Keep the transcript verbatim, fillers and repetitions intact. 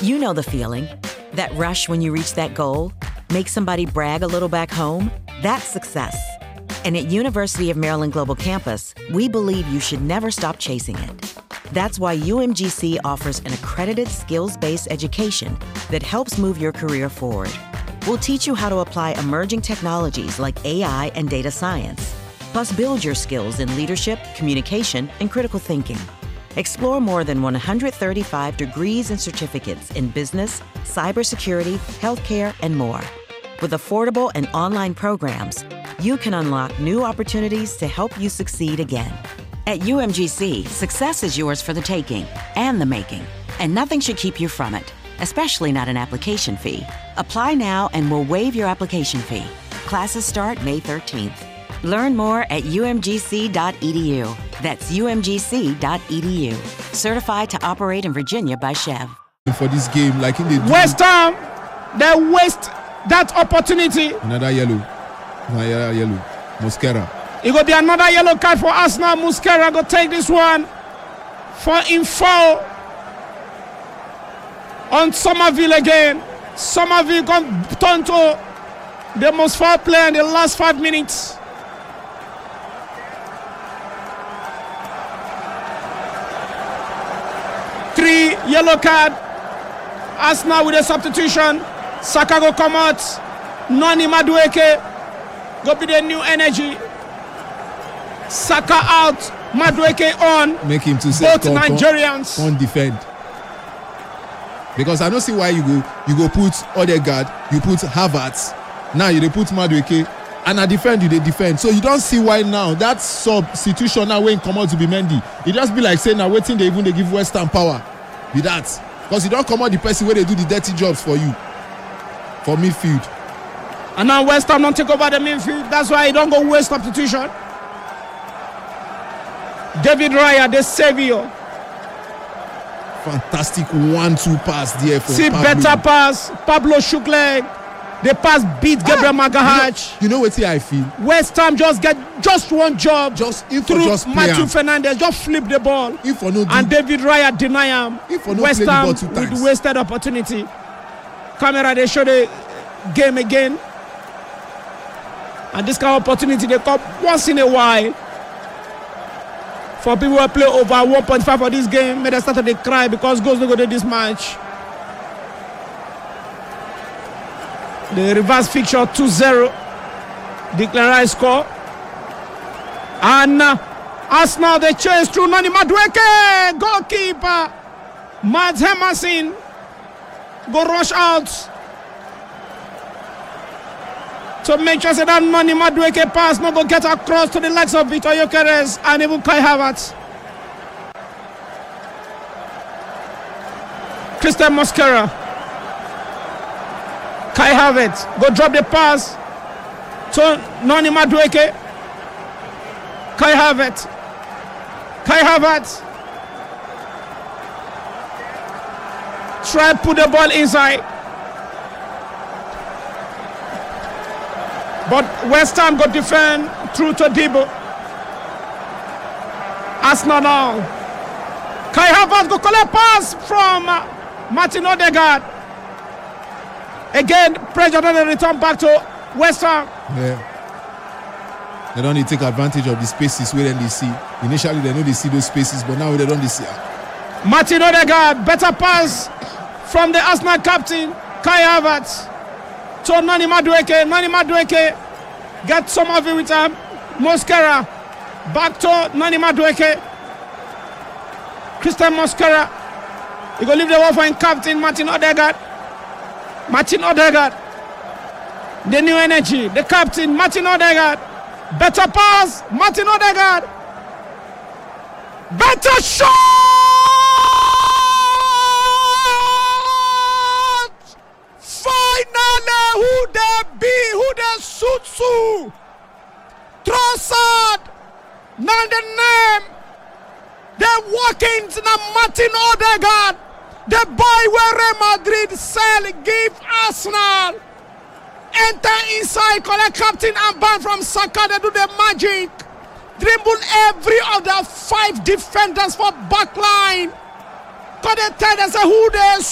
You know the feeling. That rush when you reach that goal? Make somebody brag a little back home? That's success. And at University of Maryland Global Campus, we believe you should never stop chasing it. That's why U M G C offers an accredited skills-based education that helps move your career forward. We'll teach you how to apply emerging technologies like A I and data science, plus build your skills in leadership, communication, and critical thinking. Explore more than one hundred thirty-five degrees and certificates in business, cybersecurity, healthcare, and more. With affordable and online programs, you can unlock new opportunities to help you succeed again. At U M G C, success is yours for the taking and the making, and nothing should keep you from it, especially not an application fee. Apply now and we'll waive your application fee. Classes start May thirteenth. Learn more at U M G C dot E D U. That's U M G C dot E D U. Certified to operate in Virginia by Chev. For this game, like in the West Ham, they waste that opportunity. Another yellow. Another yellow. Mosquera. It will be another yellow card for Arsenal. Mosquera go take this one for info on Somerville again. Somerville gone turn to the most foul player in the last five minutes. Three yellow card. Arsenal with a substitution. Saka go come out. Noni Madueke go be the new energy. Saka out. Madueke on. Make him to say both come, Nigerians. Come, come defend. Because I don't see why you go you go put Odegaard, you put Havertz. Now you dey put Madueke. And I defend you, they defend. So you don't see why now that substitution now when come out to be Mendy. It just be like saying now waiting they even they give West Ham power. Be that. Because you don't come out the person where they do the dirty jobs for you. For midfield. And now West Ham don't take over the midfield. That's why you don't go waste substitution. David Raya, the savior. Fantastic one two pass there for See Pablo. Better pass. Pablo Shukleg. The pass beat Gabriel ah, Magahach. You know, you know what I feel? West Ham just get just one job. Just if through just Matthew Fernandez, just flip the ball. If for no and David Raya deny him. If for no West play Ham the ball two with times. wasted opportunity. Camera they show the game again. And this kind of opportunity they come once in a while. For people who play over one point five for this game, may they start to cry because goals don't go to this match. The reverse fixture two zero. Declan Rice score. And uh, Arsenal they chase through Noni Madueke. Goalkeeper Mads Hermansen go rush out to make sure that Noni Madueke pass not go get across to the likes of Vitor Gyökeres and even Kai Havertz. Christian Mosquera. Kai Havertz go drop the pass to Noni Madueke. Kai Havertz. Kai Havertz. Try put the ball inside. But West Ham go defend through to Debo. Arsenal now. Kai Havertz go collect pass from Martin Odegaard. Again, pressure on the return back to West Ham. Yeah. They don't need to take advantage of the spaces where they see. Initially, they know they see those spaces, but now they don't see. Martin Odegaard, better pass from the Arsenal captain, Kai Havertz. To Noni Madueke. Noni Madueke get some of it with um, Mosquera. Back to Noni Madueke. Christian Mosquera. He go leave the ball for him captain, Martin Odegaard. Martin Odegaard, the new energy, the captain, Martin Odegaard. Better pass, Martin Odegaard. Better shot! Finally, who they be, who they suits you? Trossard, now the name. They're walking to the Martin Odegaard. The boy where Real Madrid sell, give Arsenal. Enter inside, collect captain and ban from Saka. They do the magic. Dribble every other five defenders for backline. Got the tell them say who they